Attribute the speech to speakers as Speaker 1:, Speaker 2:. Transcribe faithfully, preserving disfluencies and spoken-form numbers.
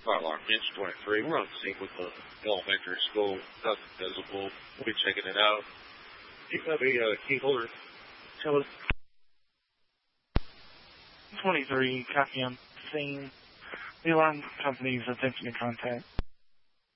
Speaker 1: Fire alarm, engine twenty-three. We're on the scene with the elementary school. Nothing visible. We'll be checking it out. You have a uh, key holder. Tell us.
Speaker 2: twenty-three, copy on scene. The alarm company's attempting to contact.